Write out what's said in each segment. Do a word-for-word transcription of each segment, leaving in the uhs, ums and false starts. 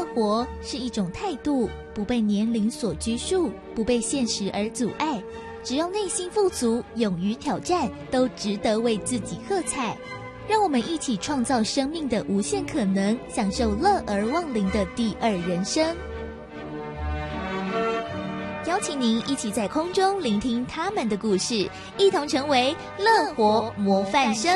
活是一种态度，不被年龄所拘束，不被现实而阻碍。只要内心富足，勇于挑战，都值得为自己喝彩。让我们一起创造生命的无限可能，享受乐而忘灵的第二人生。邀请您一起在空中聆听他们的故事，一同成为乐活模范生。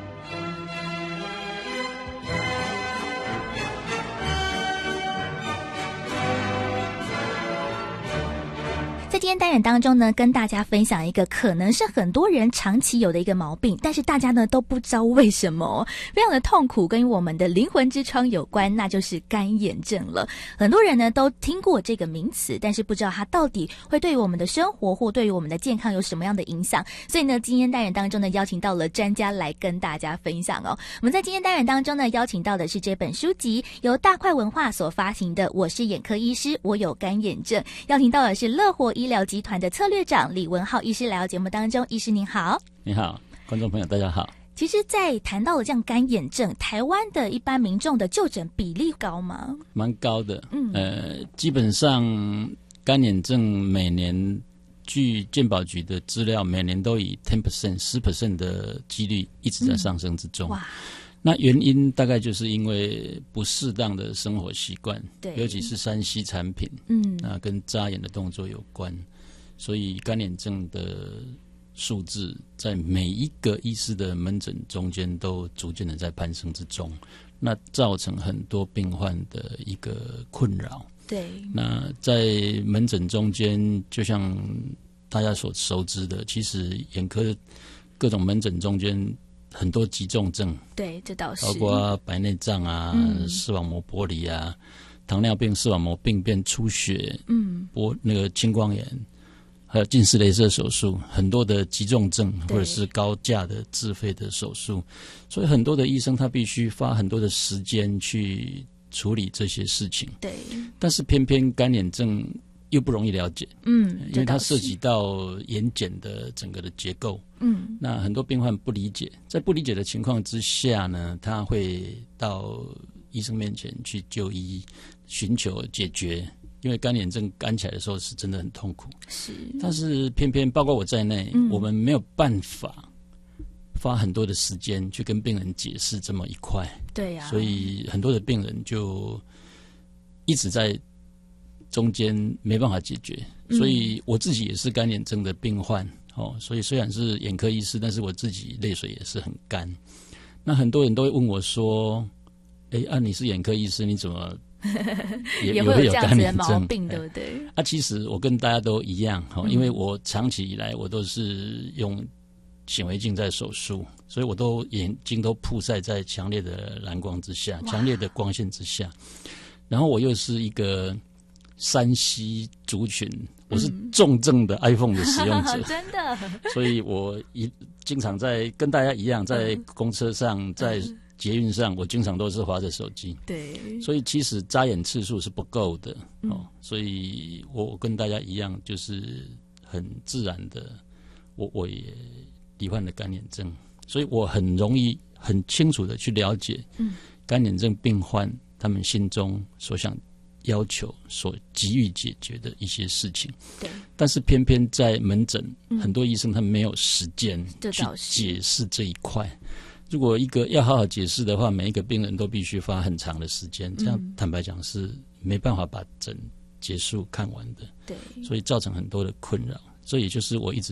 在今天单元当中呢，跟大家分享一个可能是很多人长期有的一个毛病，但是大家呢都不知道为什么，非常的痛苦，跟我们的灵魂之窗有关，那就是干眼症了。很多人呢都听过这个名词，但是不知道它到底会对于我们的生活或对于我们的健康有什么样的影响。所以呢，今天单元当中呢，邀请到了专家来跟大家分享哦。我们在今天单元当中呢，邀请到的是这本书籍，由大块文化所发行的《我是眼科医师，我有干眼症》，邀请到的是乐活医疗集团的策略长李文浩医师来到节目当中。医师您好。 你好，观众朋友大家好。 其实在谈到了这样干眼症，台湾的一般民众的就诊比例高吗？ 蛮高的。嗯，呃，基本上干眼症每年据健保局的资料，每年都以 百分之十 百分之十 的几率一直在上升之中。嗯、哇！那原因大概就是因为不适当的生活习惯，对，尤其是三 C 产品，嗯，那跟眨眼的动作有关，所以干眼症的数字在每一个医师的门诊中间都逐渐的在攀升之中，那造成很多病患的一个困扰。对，那在门诊中间，就像大家所熟知的，其实眼科各种门诊中间很多急重症，对，这倒是包括白内障啊、嗯、视网膜剥离啊、糖尿病、视网膜病变、出血、嗯，玻那个青光眼，还有近视雷射手术，很多的急重症或者是高价的自费的手术，所以很多的医生他必须花很多的时间去处理这些事情。对，但是偏偏干眼症又不容易了解，嗯，因为它涉及到眼睑的整个的结构，嗯，那很多病患不理解，在不理解的情况之下呢，他会到医生面前去就医，寻求解决。因为干眼症干起来的时候是真的很痛苦，是，但是偏偏包括我在内，嗯、我们没有办法花很多的时间去跟病人解释这么一块，对呀、啊，所以很多的病人就一直在中间没办法解决，所以我自己也是干眼症的病患哦，所以虽然是眼科医师，但是我自己泪水也是很干。那很多人都会问我说：“哎，啊，你是眼科医师，你怎么也, 也会有这样子的毛病，对不对？”啊，其实我跟大家都一样哈，因为我长期以来我都是用显微镜在手术，所以我都眼睛都曝晒在强烈的蓝光之下，强烈的光线之下，然后我又是一个三 C 族群，我是重症的 iPhone 的使用者，嗯、真的，所以我一经常在跟大家一样，在公车上，在捷运上，我经常都是滑着手机。对，所以其实眨眼次数是不够的、嗯、哦，所以我跟大家一样，就是很自然的，我我也罹患了干眼症，所以我很容易很清楚的去了解，嗯，干眼症病患他们心中所想要求、所急于解决的一些事情。对，但是偏偏在门诊，嗯、很多医生他们没有时间去解释这一块。如果一个要好好解释的话，每一个病人都必须花很长的时间，这样坦白讲是没办法把诊结束看完的。对，所以造成很多的困扰。所以就是我一直